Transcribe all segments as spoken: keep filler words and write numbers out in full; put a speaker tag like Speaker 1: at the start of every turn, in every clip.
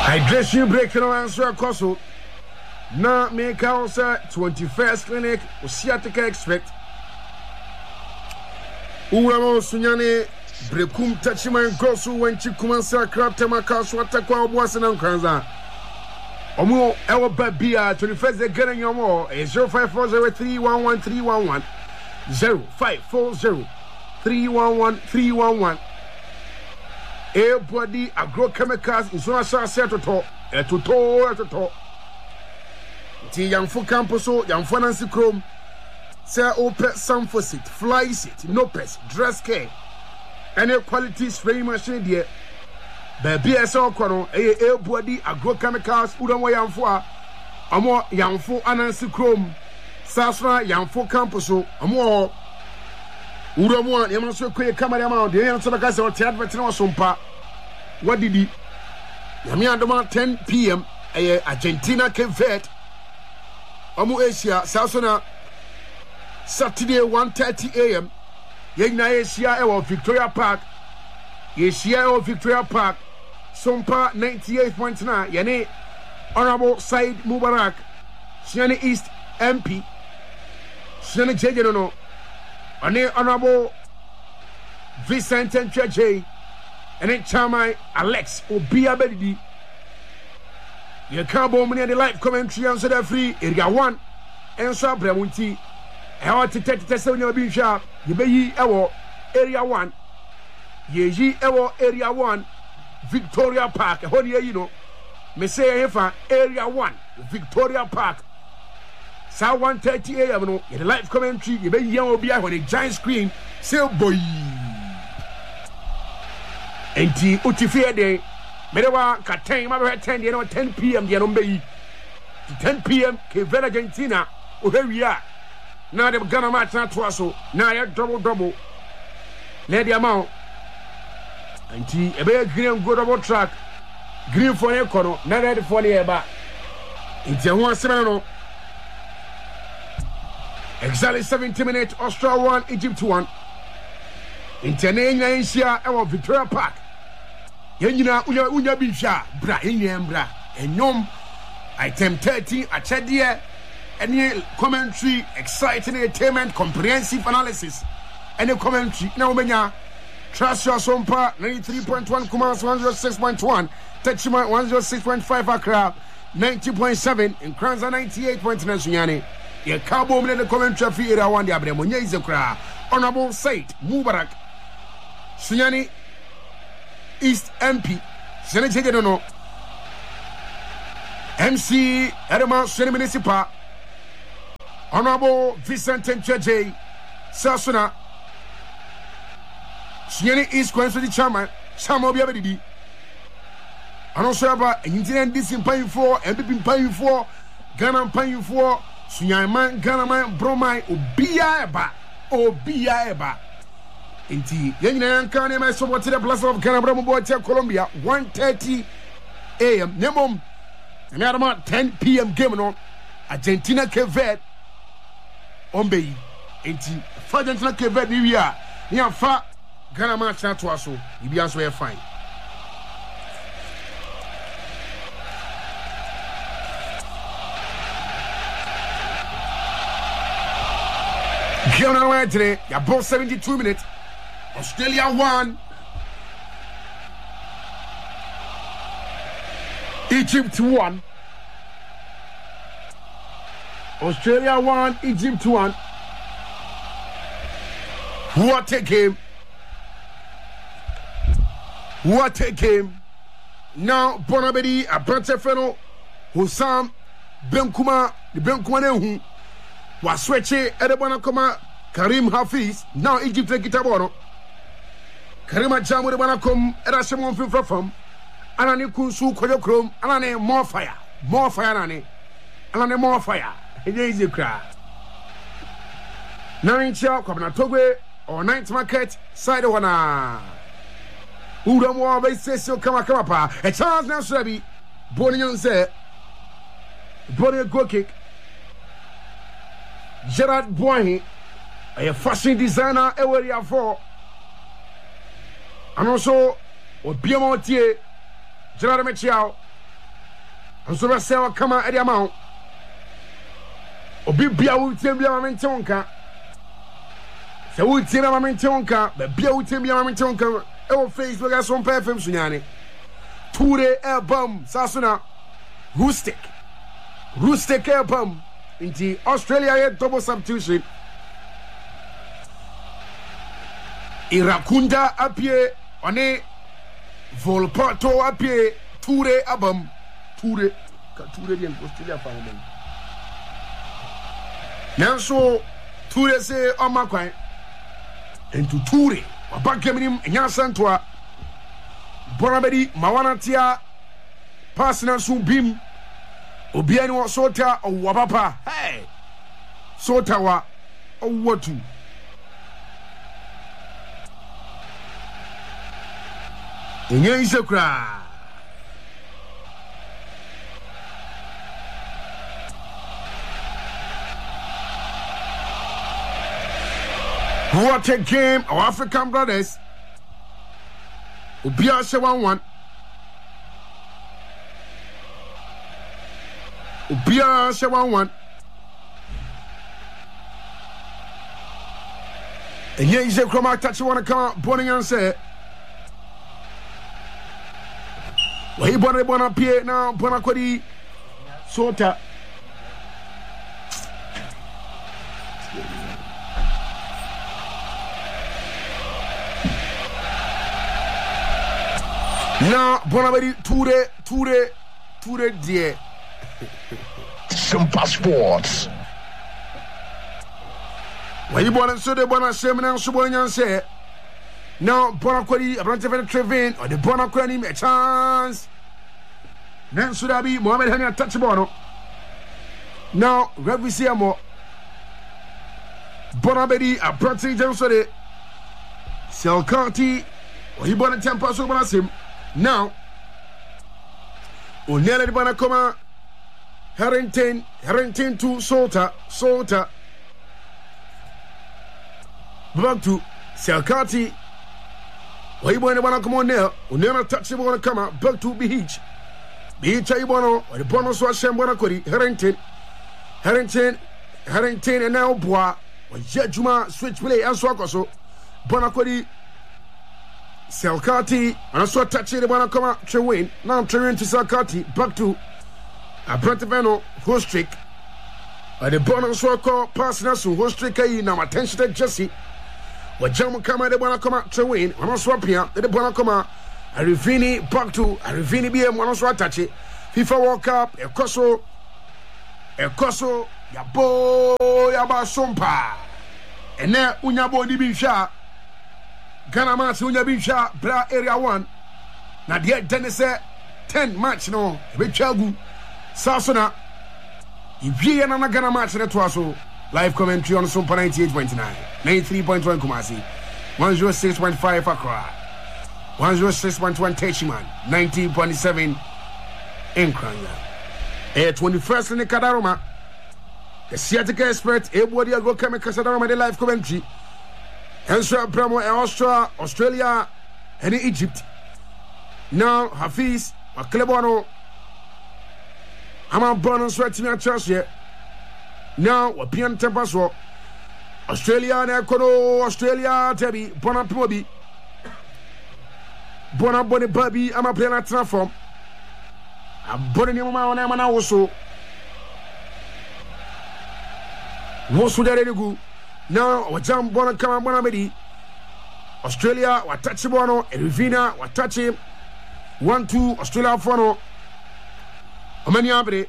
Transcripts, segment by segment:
Speaker 1: Hydration break no answer koso. Na make house twenty-first clinic Osiatica expect. Uwamo sunyane brekum tachiman koso when chikumansa kraptema kaso atakwa obuase na nkranza. Omo ewo babia twenty-first de gana nyomo zero five four zero three one one three one one zero five four zero three one one three one one. A body agrochemicals in so asa setoto etoto etoto ti yamfo campuso yamfo nansi chrome say open Sanfosit Flysit Nopes dress care any quality spray machine there baby esa okono eh a body agrochemicals udon yamfo a amo yamfo anansi chrome sasra yamfo campuso amo Uromo, you must quick camera amount. The answer to the advert was sompa. What did he? Yamiandoma ten p m. Argentina Cape Verde. Amu Asia, Southona. Saturday one thirty a m. Yegna Asia or Victoria Park. Asia or Victoria Park. Sompa ninety-eight point nine. Yane Honorable Said Mubarak. Siani East M P. Siani Jejano. Ane Honorable Vincent Ncheche and then Chamai Alex Obia Bedidi. You can't bomb me the live commentary and so they're free. Area one and so Bremunti. I want to take the testimony of being sharp. You be ye ewo area one. Ye ye ewo area one Victoria Park. Hold you know. Me say area one Victoria Park. So one thirty a m no, the live commentary, you be young be on a giant screen, say boy. And the Utifia day, Medawa Catane, my ten, you know, ten p m, the Anombe. ten p m, Cape Verde, Argentina, oh, here we are. Now they're gonna match not twice, so now you're double double. Let the amount. And the a very green good double track, green for a corner, not ready for the air back. It's a one seven. Exactly seventy minutes, Australia one, Egypt one. International Asia, Victoria Park. Yenina, Uya Uya Bisha, Bra, Inyambra, and Yom, item thirteen, a Chadia, any commentary, exciting entertainment, comprehensive analysis, any commentary, no mania, Trust your Sompa, ninety-three point one, Kumas one oh six point one, Techima one oh six point five, Accra, ninety point seven, and Kranza ninety-eight point nine, Sunyani. Ye cabo in the commentary fee area one the Abremonia is a cra. Honorable Said Mubarak Sunyani East M P Senator no M C Edema Seni Municipal Honorable Vincent Ncheche Sasuna Sunyani East Queensland Chairman Chamo Biabedi and also about Indian Disin paying for and people paying for Ghana paying for Sunyaman, Ghanaman, Bromai, Obia Eba, Obia Eba. Indeed, young man can name us over to the Plaza of Ghana, Bromo, Colombia, one thirty a m. Nemom, and about ten p m game on Argentina Cape Verde, Ombe. Indeed, for Argentina Cape Verde, New Year, near far Ghana match not to us, you be as well fine. Ghana went today, you both seventy-two minutes. Australia one, Egypt one. Australia one, Egypt one. What a game! What a game! Now Bonabedi, a Brantefeno, Hussam, Benkuma, the Benkuma Nehu. Wasweche edebana koma Karim Hafiz now Egypt ekitabono Karima jamu edebana kom erashemo mfifrafam anane kunsu kojo krom anane more fire more fire anane anane more fire eje ize kra na ncha kwabna togwe or ninth market side wana udomo ba sesio kama kama pa e chance na so bi boni yonse boni go kick Gerard Boahi, a fashion designer, area four, and also Obiamontier, Gerard Mechiao, and so sell come out at the amount. Obi bia wo tie bia ma mente wonka. Se wo tie na ma mente wonka, ba bia wo tie bia ma mente wonka. E wo Facebook aso mpa F M sunyane. Ture album sasuna rustic. Rustic album inti Australia ye double substitution. Irakunda apie one Volpato apie Ture album Ture ka Ture di Australia fa mo. Nanso Ture se omakwan into Ture abakeminim enyasantoa Bonabedi mawanatia pasina sun bim obiani wa sota owabapa hey sota wa owatu enye isekura what a game our African brothers Ubia se one one Ubia se one one and yeah he's a chroma touch you wanna come boning and say well he born born up here now born kwadi sota now bonabedi Ture Ture Ture die
Speaker 2: Simple Sports
Speaker 1: when you born so de bona shame na so bona say now bona kwadi abrante fe Trevin or the bona kwani me chance then should be Mohamed Hani touch bono now referee see mo bonabedi abrante jam so de Selkanti or he bona tempo so bona sim now Onele bana koma Harrington Harrington to Salter Salter back to Selkati Waibo bana come on there Onele touch the ball come out back to Beach Beach Ibono or the bonus was Shambona Kodi Harrington Harrington Harrington and now Bois or Jejuma switch play and Swakoso Bonakodi Selkati and so touching the one come out to win. Now I'm turning to Selkati back to a Brenteveno host trick. Or the bonus work passing us to host trick. Now attention to Jesse. What Jam come out the one come out to win. One swap here. The one come out. A Rivini back to a Rivini B M one swap touch it. FIFA World Cup. A Koso. A Koso. Yabo Yaba Sompa. And now Unyabo Dibisha. Ghana match unya bisha bra area one na de dene se ten match no be twagu sasona iwie na na Ghana match ne to aso live commentary on Super ninety-eight point nine ninety-three point one Kumasi one oh six point five Accra one oh six point one Techiman ninety point seven Nkranga eh twenty-first in Kadaroma the Seattle expert everybody go come Kadaroma the live commentary and so Bramo Australia, Australia, and Egypt. Now Hafiz, Maklebono, I'm a bonus right to me at church here. Now we're being Tempaso, Australia and Econo, Australia, Debbie, Bona Pobi, Bona Bonnie Baby, I'm a player at Transform. I'm burning him on them and I also. What's with that? Go? Now, what jam bona come bona medi Australia, what touch bono, Rivina, what touch him. One, two, Australia fono. Omani abre.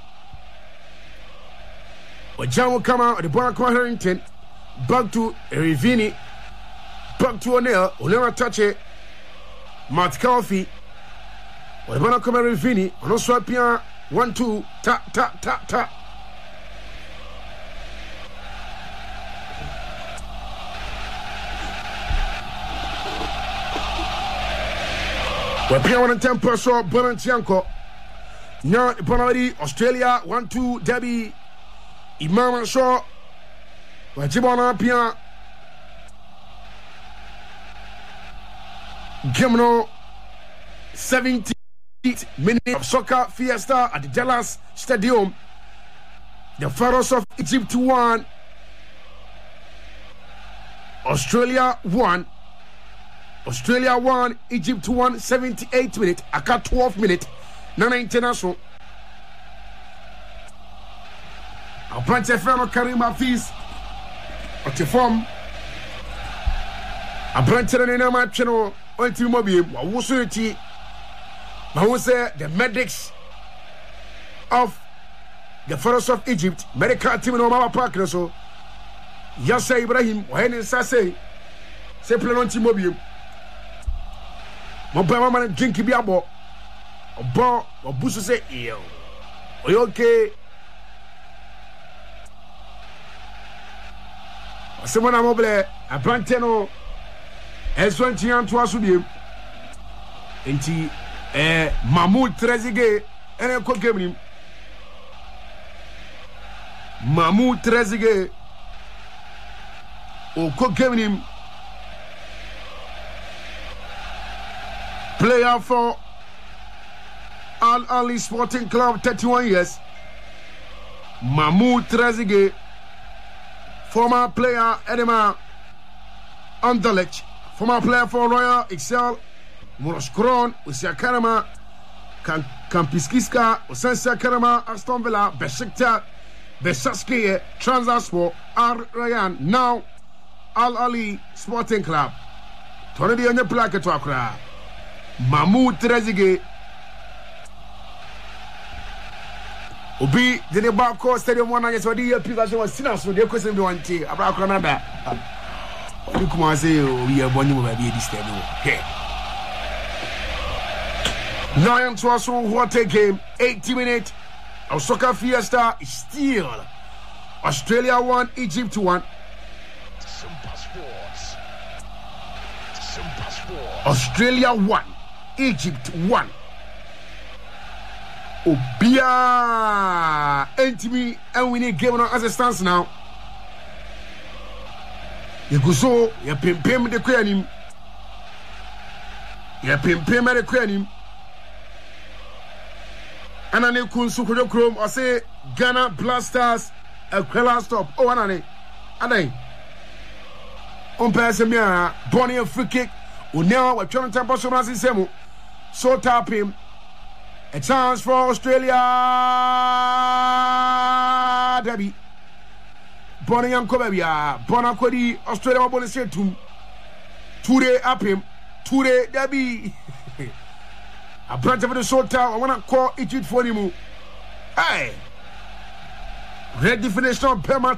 Speaker 1: What jam will come out, the bona come Harrington. Back to Rivini. Back to O'Neill, O'Neill touch it. Matt Coffee. What bona come Rivini, on a swap here. One, two, tap, tap, tap, tap. We're playing on tempo so Bonantianco. Now Bonavadi Australia one two Debbie Imam Shaw. We're Jibona Pia Gimno seventeen minute of soccer fiesta at the Dallas Stadium. The Pharaohs of Egypt won. Australia won. Australia won. Egypt won. seventy-eight minutes. Aka twelve minutes. Nana International. Our branch F M Karim Hafiz. At the form. A branch of the name channel. On to Mobile. Wawusurity. But say the medics of the Pharaohs of Egypt, medical team in Omar Park, so Yasa Ibrahim, when is Sase, say plan on T-Mobile. Mobile man drink Biabo, a bar, or Busu say, yo, are you okay? Someone I'm over there, a Branteno, S one Tian to Asubi, and T. Eh, Mahmoud Trezeguet, and a quick game. Mahmoud Trezeguet, or quick game. Player for Al Ahly Sporting Club, thirty-one years. Mahmoud Trezeguet, former player Edema Anderlecht, former player for Royal Excel. Monoskron, Usia Karama, Kampiskiska, Usensia Karama, Aston Villa, Besiktas, Besiktas, Trabzonspor, Al Rayyan, now Al Ahly Sporting Club. Tonedi on the plaque to Accra. Mahmoud Trezeguet. Obi, the Nebako Stadium one against what the year people was sinners, so they question the one tea about Canada. What do you come and say? We are born over this stadium. Okay. Nine to us, what a game. eighty minutes. Our soccer fiesta is still Australia one, Egypt one.
Speaker 2: Super Sports. Super Sports.
Speaker 1: Australia one, Egypt one. Obia Entimi and we need game on as it stands now. You go so, you pim pim the quenim. You pim pim the quenim. And I need Kunsu Kudo Chrome or say Ghana Blasters a Quella stop. Oh, Anani. Anani. On Pessamia, Bonnie a free kick. Unia, we're trying to tap us on as Semu. So tap him. A chance for Australia. Debbie. Bonnie and Kobabia. Bonacodi, Australia, Bonnie said to Today up him. Today, Debbie. A branch of the short town, I want to call Egypt for him. Hey, red definition of Pema.